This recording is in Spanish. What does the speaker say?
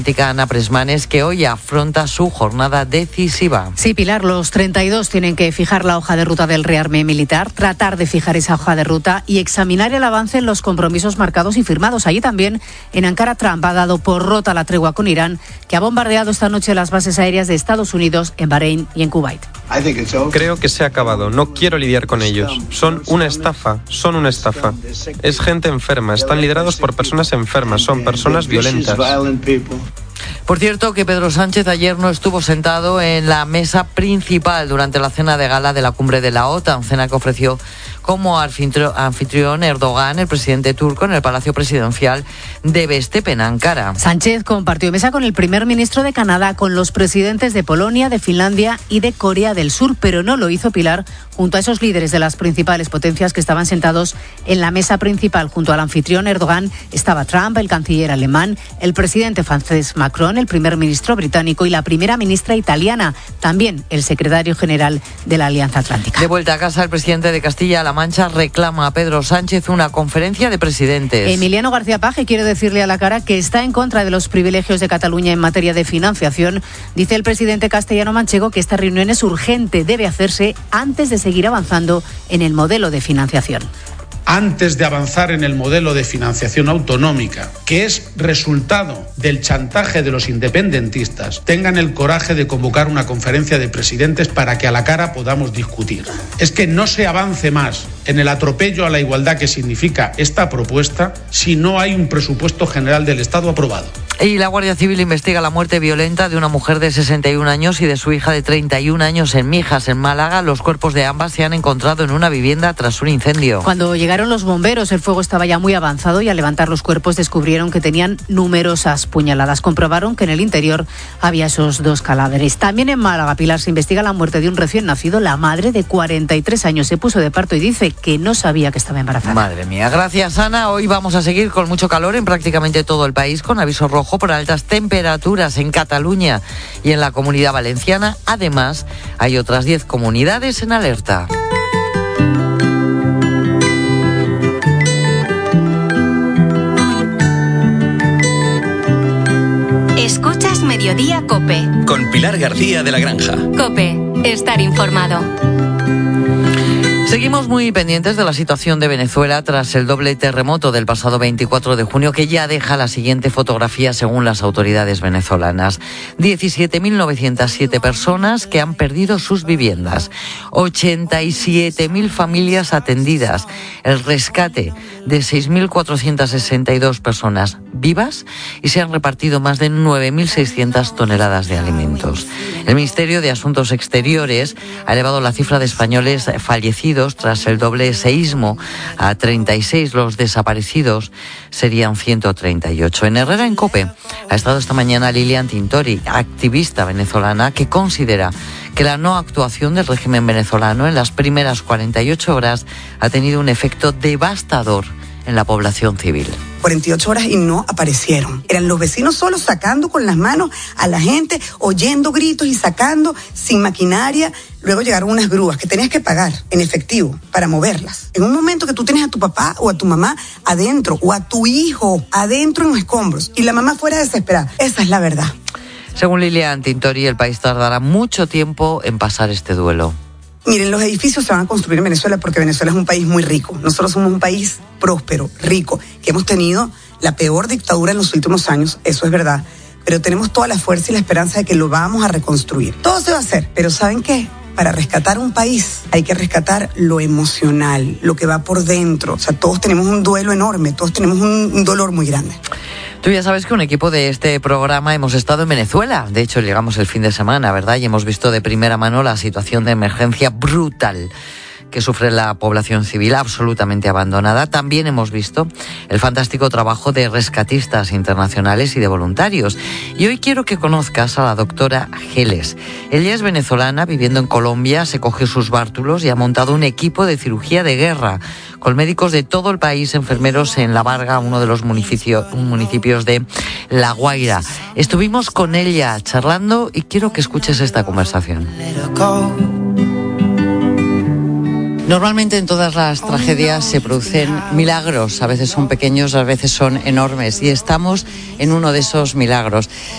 Ana Presmanes, que hoy afronta su jornada decisiva. Sí, Pilar, los 32 tienen que fijar la hoja de ruta del rearme militar, tratar de fijar esa hoja de ruta y examinar el avance en los compromisos marcados y firmados. Allí también, en Ankara, Trump ha dado por rota la tregua con Irán, que ha bombardeado esta noche las bases aéreas de Estados Unidos en Bahrein y en Kuwait. Creo que se ha acabado. No quiero lidiar con ellos. Son una estafa. Es gente enferma. Están liderados por personas enfermas. Son personas violentas. Por cierto, que Pedro Sánchez ayer no estuvo sentado en la mesa principal durante la cena de gala de la cumbre de la OTAN, cena que ofreció como anfitrión Erdogan, el presidente turco, en el Palacio Presidencial de Bestepe, en Ankara. Sánchez compartió mesa con el primer ministro de Canadá, con los presidentes de Polonia, de Finlandia y de Corea del Sur, pero no lo hizo, Pilar, junto a esos líderes de las principales potencias que estaban sentados en la mesa principal. Junto al anfitrión Erdogan estaba Trump, el canciller alemán, el presidente francés Macron, el primer ministro británico y la primera ministra italiana, también el secretario general de la Alianza Atlántica. De vuelta a casa, el presidente de Castilla-La Mancha reclama a Pedro Sánchez una conferencia de presidentes. Emiliano García Paje quiere decirle a la cara que está en contra de los privilegios de Cataluña en materia de financiación. Dice el presidente castellano-manchego que esta reunión es urgente, debe hacerse antes de seguir avanzando en el modelo de financiación. Antes de avanzar en el modelo de financiación autonómica, que es resultado del chantaje de los independentistas, tengan el coraje de convocar una conferencia de presidentes para que a la cara podamos discutir. Es que no se avance más en el atropello a la igualdad que significa esta propuesta si no hay un presupuesto general del Estado aprobado. Y la Guardia Civil investiga la muerte violenta de una mujer de 61 años y de su hija de 31 años en Mijas, en Málaga. Los cuerpos de ambas se han encontrado en una vivienda tras un incendio. Cuando llegaron los bomberos, el fuego estaba ya muy avanzado y al levantar los cuerpos descubrieron que tenían numerosas puñaladas. Comprobaron que en el interior había esos dos cadáveres. También en Málaga, Pilar, se investiga la muerte de un recién nacido. La madre de 43 años se puso de parto y dice que no sabía que estaba embarazada. Madre mía, gracias Ana. Hoy vamos a seguir con mucho calor en prácticamente todo el país, con aviso rojo por altas temperaturas en Cataluña y en la Comunidad Valenciana. Además, hay otras 10 comunidades en alerta. Escuchas Mediodía COPE. Con Pilar García de la Granja. COPE, estar informado. Seguimos muy pendientes de la situación de Venezuela tras el doble terremoto del pasado 24 de junio, que ya deja la siguiente fotografía según las autoridades venezolanas. 17.907 personas que han perdido sus viviendas, 87.000 familias atendidas, el rescate de 6.462 personas vivas y se han repartido más de 9.600 toneladas de alimentos. El Ministerio de Asuntos Exteriores ha elevado la cifra de españoles fallecidos tras el doble seísmo a 36. Los desaparecidos serían 138. En Herrera, en COPE, ha estado esta mañana Lilian Tintori, activista venezolana, que considera que la no actuación del régimen venezolano en las primeras 48 horas ha tenido un efecto devastador en la población civil. 48 horas y no aparecieron. Eran los vecinos solos sacando con las manos a la gente, oyendo gritos y sacando sin maquinaria. Luego llegaron unas grúas que tenías que pagar en efectivo para moverlas. En un momento que tú tienes a tu papá o a tu mamá adentro, o a tu hijo adentro en los escombros, y la mamá fuera desesperada. Esa es la verdad. Según Lilian Tintori, el país tardará mucho tiempo en pasar este duelo. Miren, los edificios se van a construir en Venezuela porque Venezuela es un país muy rico. Nosotros somos un país próspero, rico, que hemos tenido la peor dictadura en los últimos años, eso es verdad. Pero tenemos toda la fuerza y la esperanza de que lo vamos a reconstruir. Todo se va a hacer, pero ¿saben qué? Para rescatar un país hay que rescatar lo emocional, lo que va por dentro. O sea, todos tenemos un duelo enorme, todos tenemos un dolor muy grande. Tú ya sabes que un equipo de este programa hemos estado en Venezuela. De hecho, llegamos el fin de semana, ¿verdad? Y hemos visto de primera mano la situación de emergencia brutal que sufre la población civil, absolutamente abandonada. También hemos visto el fantástico trabajo de rescatistas internacionales y de voluntarios. Y hoy quiero que conozcas a la doctora Geles. Ella es venezolana, viviendo en Colombia, se cogió sus bártulos y ha montado un equipo de cirugía de guerra con médicos de todo el país, enfermeros en La Varga, uno de los municipios de La Guaira. Estuvimos con ella charlando y quiero que escuches esta conversación. Normalmente en todas las tragedias se producen milagros, a veces son pequeños, a veces son enormes, y estamos en uno de esos milagros.